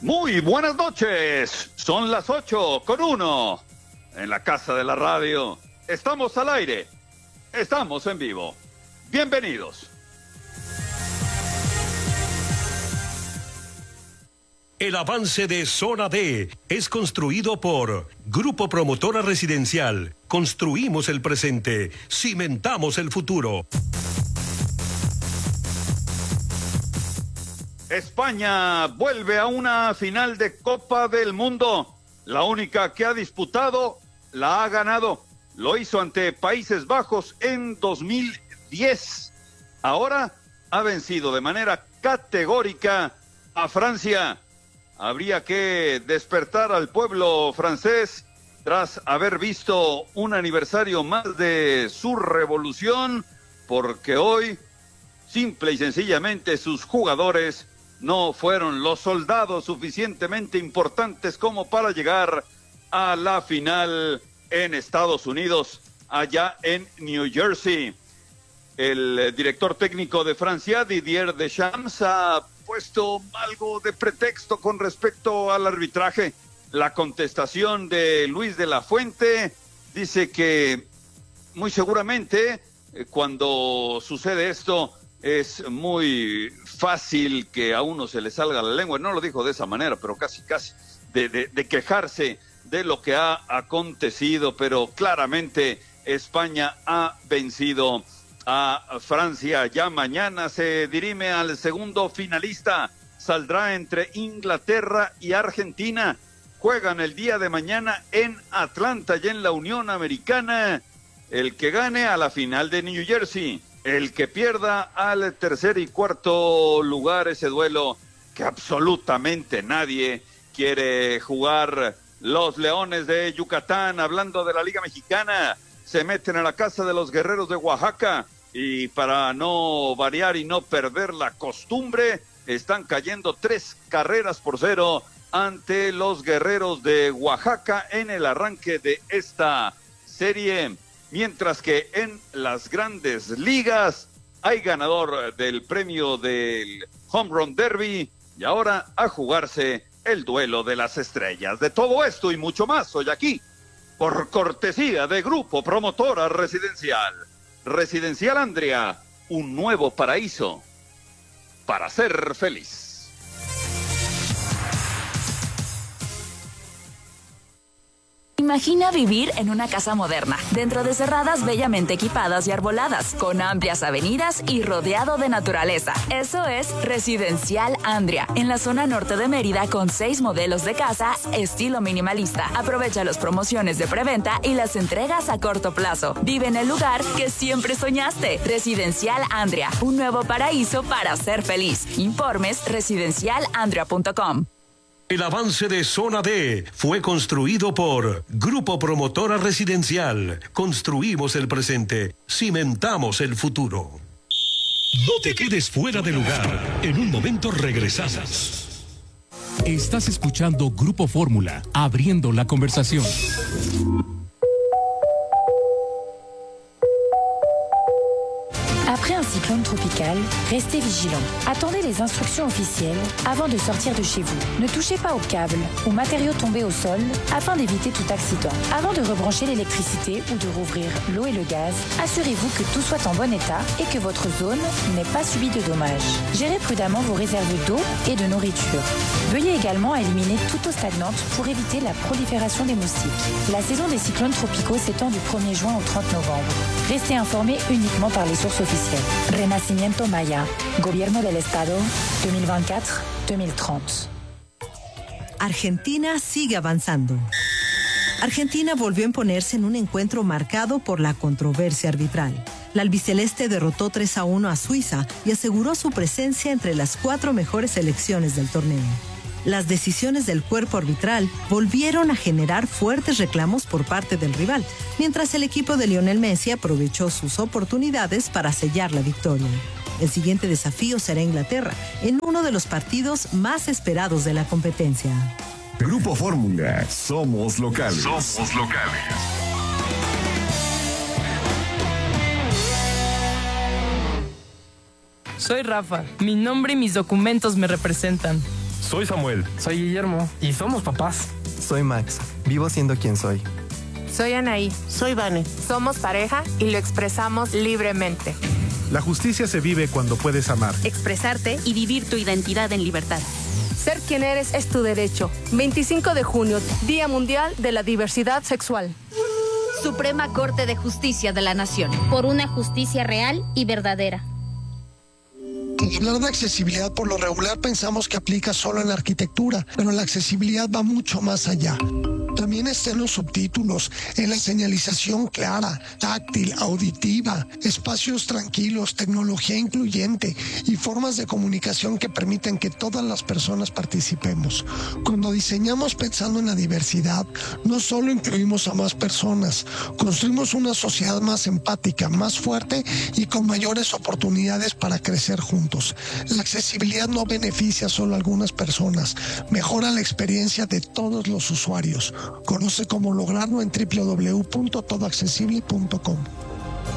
Muy buenas noches, son las 8:01 en la casa de la radio. Estamos al aire, estamos en vivo. Bienvenidos. El avance de Zona D es construido por Grupo Promotora Residencial. Construimos el presente, cimentamos el futuro. España vuelve a una final de Copa del Mundo. La única que ha disputado, la ha ganado. Lo hizo ante Países Bajos en 2010. Ahora ha vencido de manera categórica a Francia. Habría que despertar al pueblo francés tras haber visto un aniversario más de su revolución, porque hoy, simple y sencillamente, sus jugadores no fueron los soldados suficientemente importantes como para llegar a la final en Estados Unidos, allá en New Jersey. El director técnico de Francia, Didier Deschamps, ha puesto algo de pretexto con respecto al arbitraje. La contestación de Luis de la Fuente dice que muy seguramente cuando sucede esto es muy fácil que a uno se le salga la lengua, no lo dijo de esa manera, pero casi de quejarse de lo que ha acontecido, pero claramente España ha vencido a Francia. Ya mañana se dirime al segundo finalista, saldrá entre Inglaterra y Argentina. Juegan el día de mañana en Atlanta y en la Unión Americana. El que gane a la final de New Jersey, el que pierda al tercer y cuarto lugar, ese duelo que absolutamente nadie quiere jugar. Los Leones de Yucatán, hablando de la Liga Mexicana, se meten a la casa de los Guerreros de Oaxaca y para no variar y no perder la costumbre, están cayendo 3-0 ante los Guerreros de Oaxaca en el arranque de esta serie. Mientras que en las grandes ligas hay ganador del premio del Home Run Derby y ahora a jugarse el duelo de las estrellas. De todo esto y mucho más hoy aquí, por cortesía de Grupo Promotora Residencial. Residencial Andria, un nuevo paraíso para ser feliz. Imagina vivir en una casa moderna, dentro de cerradas bellamente equipadas y arboladas, con amplias avenidas y rodeado de naturaleza. Eso es Residencial Andria, en la zona norte de Mérida, con 6 modelos de casa estilo minimalista. Aprovecha las promociones de preventa y las entregas a corto plazo. Vive en el lugar que siempre soñaste. Residencial Andria, un nuevo paraíso para ser feliz. Informes residencialandria.com. El avance de Zona D fue construido por Grupo Promotora Residencial. Construimos el presente, cimentamos el futuro. No te quedes fuera de lugar. En un momento regresamos. Estás escuchando Grupo Fórmula, abriendo la conversación. Après un cyclone tropical, restez vigilants. Attendez les instructions officielles avant de sortir de chez vous. Ne touchez pas aux câbles ou matériaux tombés au sol afin d'éviter tout accident. Avant de rebrancher l'électricité ou de rouvrir l'eau et le gaz, assurez-vous que tout soit en bon état et que votre zone n'ait pas subi de dommages. Gérez prudemment vos réserves d'eau et de nourriture. Veuillez également éliminer toute eau stagnante pour éviter la prolifération des moustiques. La saison des cyclones tropicaux s'étend du 1er juin au 30 novembre. Restez informés uniquement par les sources officielles. Renacimiento Maya, Gobierno del Estado, 2024-2030. Argentina sigue avanzando. Argentina volvió a imponerse en un encuentro marcado por la controversia arbitral. La albiceleste derrotó 3-1 a Suiza y aseguró su presencia entre las 4 mejores selecciones del torneo. Las decisiones del cuerpo arbitral volvieron a generar fuertes reclamos por parte del rival, mientras el equipo de Lionel Messi aprovechó sus oportunidades para sellar la victoria. El siguiente desafío será Inglaterra, en uno de los partidos más esperados de la competencia. Grupo Fórmula, somos locales. Somos locales. Soy Rafa. Mi nombre y mis documentos me representan. Soy Samuel. Soy Guillermo. Y somos papás. Soy Max. Vivo siendo quien soy. Soy Anaí. Soy Vane. Somos pareja y lo expresamos libremente. La justicia se vive cuando puedes amar, expresarte y vivir tu identidad en libertad. Ser quien eres es tu derecho. 25 de junio, Día Mundial de la Diversidad Sexual. Suprema Corte de Justicia de la Nación. Por una justicia real y verdadera. Al hablar de accesibilidad, por lo regular pensamos que aplica solo en la arquitectura, pero la accesibilidad va mucho más allá. También está en los subtítulos, en la señalización clara, táctil, auditiva, espacios tranquilos, tecnología incluyente y formas de comunicación que permiten que todas las personas participemos. Cuando diseñamos pensando en la diversidad, no solo incluimos a más personas, construimos una sociedad más empática, más fuerte y con mayores oportunidades para crecer juntos. La accesibilidad no beneficia solo a algunas personas, mejora la experiencia de todos los usuarios. Conoce cómo lograrlo en www.todoaccesible.com.